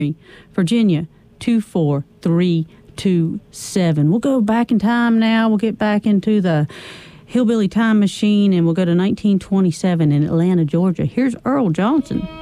Virginia 24327. We'll go back in time now. We'll get back into the Hillbilly Time Machine, and we'll go to 1927 in Atlanta, Georgia. Here's Earl Johnson.